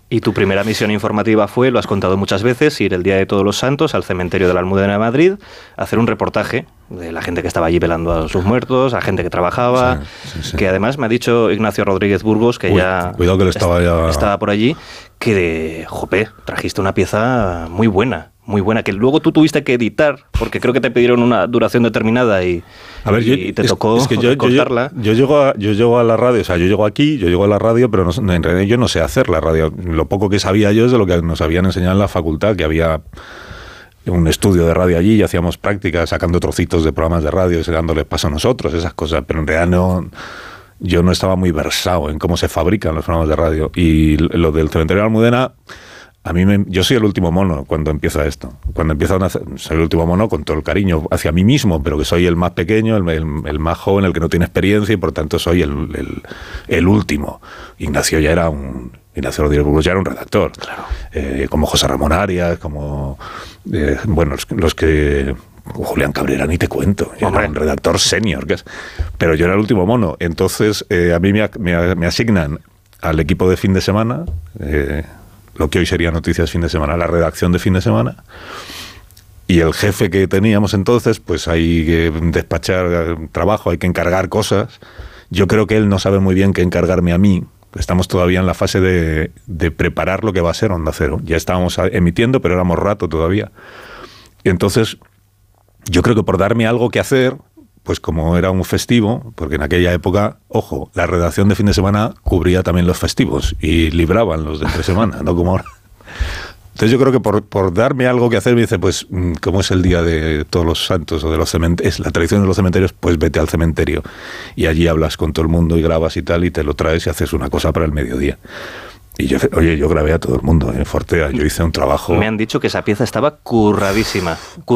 Y tu primera misión informativa fue, lo has contado muchas veces, ir el Día de Todos los Santos al cementerio de la Almudena de Madrid a hacer un reportaje de la gente que estaba allí velando a sus muertos, a gente que trabajaba, que además me ha dicho Ignacio Rodríguez Burgos, que cuidado que estaba por allí, que, trajiste una pieza muy buena, que luego tú tuviste que editar, porque creo que te pidieron una duración determinada y te tocó cortarla. Yo llego a la radio, o sea, yo llego a la radio, pero en realidad yo no sé hacer la radio. Lo poco que sabía yo es de lo que nos habían enseñado en la facultad, que había un estudio de radio allí y hacíamos prácticas sacando trocitos de programas de radio y dándoles paso a nosotros, esas cosas, pero en realidad yo no estaba muy versado en cómo se fabrican los programas de radio. Y lo del cementerio de Almudena, yo soy el último mono cuando empieza esto. Soy el último mono con todo el cariño hacia mí mismo, pero que soy el más pequeño, el más joven, el que no tiene experiencia y por tanto soy el último. Ignacio Rodríguez Burgos ya era un redactor. Claro. Como José Ramón Arias, como los que... Julián Cabrera, ni te cuento, era un redactor senior, pero yo era el último mono. Entonces a mí me asignan al equipo de fin de semana, lo que hoy sería Noticias Fin de Semana, la redacción de fin de semana, y el jefe que teníamos entonces, pues hay que despachar trabajo, hay que encargar cosas. Yo creo que él no sabe muy bien qué encargarme a mí. Estamos todavía en la fase de preparar lo que va a ser Onda Cero. Ya estábamos emitiendo, pero éramos rato todavía. Y entonces yo creo que por darme algo que hacer, pues como era un festivo, porque en aquella época, ojo, la redacción de fin de semana cubría también los festivos y libraban los de entre semana, no como ahora. Entonces yo creo que por darme algo que hacer, me dice, pues como es el Día de Todos los Santos o de los cementerios, es la tradición de los cementerios, pues vete al cementerio y allí hablas con todo el mundo y grabas y tal, y te lo traes y haces una cosa para el mediodía. Y yo grabé a todo el mundo en Fortea, yo hice un trabajo... Me han dicho que esa pieza estaba curradísima.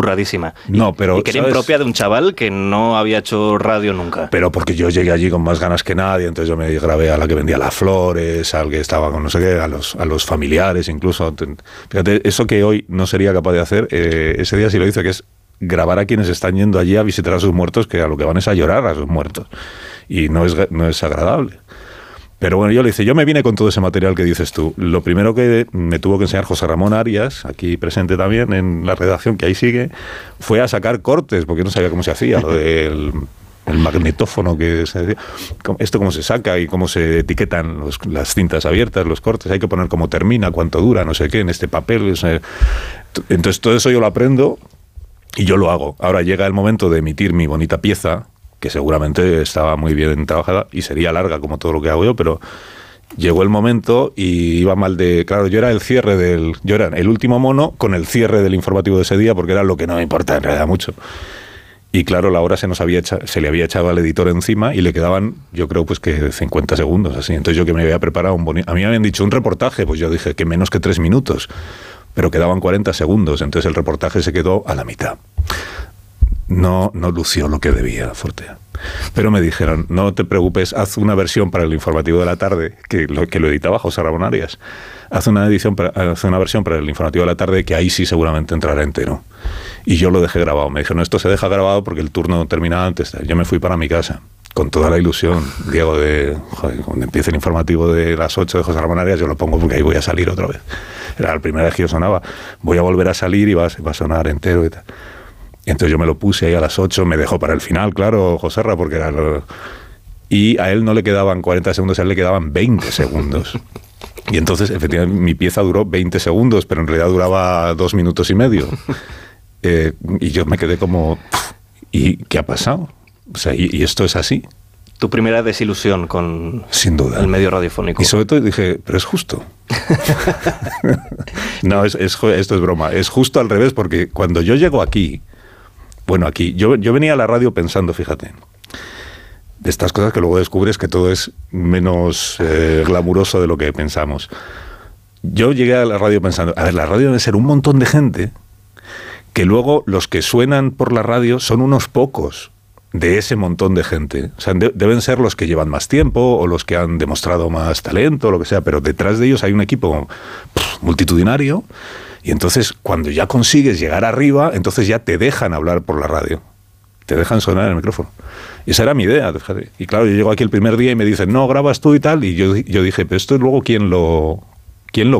No, pero... Y que era impropia de un chaval que no había hecho radio nunca. Pero porque yo llegué allí con más ganas que nadie, entonces yo me grabé a la que vendía las flores, al que estaba con no sé qué, a los familiares incluso. Fíjate, eso que hoy no sería capaz de hacer, ese día sí lo hice, que es grabar a quienes están yendo allí a visitar a sus muertos, que a lo que van es a llorar a sus muertos. Y no es agradable. Pero bueno, yo le hice, yo me vine con todo ese material que dices tú. Lo primero que me tuvo que enseñar José Ramón Arias, aquí presente también en la redacción, que ahí sigue, fue a sacar cortes, porque yo no sabía cómo se hacía, lo del el magnetófono, que se decía, esto cómo se saca y cómo se etiquetan las cintas abiertas, los cortes, hay que poner cómo termina, cuánto dura, no sé qué, en este papel. Entonces todo eso yo lo aprendo y yo lo hago. Ahora llega el momento de emitir mi bonita pieza, que seguramente estaba muy bien trabajada y sería larga como todo lo que hago yo, pero llegó el momento y iba mal de... Claro, yo era el último mono con el cierre del informativo de ese día, porque era lo que no me importa en realidad mucho. Y claro, la hora se le había echado al editor encima y le quedaban, yo creo, pues que 50 segundos, así. Entonces yo que me había preparado a mí me habían dicho un reportaje, pues yo dije que menos que 3 minutos, pero quedaban 40 segundos, entonces el reportaje se quedó a la mitad. No lució lo que debía Fortea. Pero me dijeron, no te preocupes, haz una versión para el informativo de la tarde, que lo editaba José Ramón Arias. Haz una versión para el informativo de la tarde, que ahí sí seguramente entrará entero. Y yo lo dejé grabado. Me dijeron, esto se deja grabado porque el turno terminaba antes. Yo me fui para mi casa, con toda la ilusión, Diego, cuando empiece el informativo de las 8 de José Ramón Arias, yo lo pongo porque ahí voy a salir otra vez. Era la primera vez que yo sonaba. Voy a volver a salir y va a sonar entero y tal. Entonces yo me lo puse ahí a las 8, me dejó para el final, claro, Joserra, porque era... Y a él no le quedaban 40 segundos, a él le quedaban 20 segundos. Y entonces, efectivamente, mi pieza duró 20 segundos, pero en realidad duraba 2 minutos y medio. Y yo me quedé como... ¿Y qué ha pasado? O sea, ¿y esto es así? Tu primera desilusión con Sin duda. El medio radiofónico. Y sobre todo dije, pero es justo. No, esto es broma. Es justo al revés, porque cuando yo llego aquí... Bueno, aquí, yo venía a la radio pensando, fíjate, de estas cosas que luego descubres que todo es menos glamuroso de lo que pensamos. Yo llegué a la radio pensando, a ver, la radio debe ser un montón de gente, que luego los que suenan por la radio son unos pocos de ese montón de gente. O sea, deben ser los que llevan más tiempo o los que han demostrado más talento o lo que sea, pero detrás de ellos hay un equipo multitudinario. Y entonces, cuando ya consigues llegar arriba, entonces ya te dejan hablar por la radio. Te dejan sonar en el micrófono. Y esa era mi idea. Fíjate. Y claro, yo llego aquí el primer día y me dicen, no, grabas tú y tal. Y yo dije, pero esto luego, ¿quién lo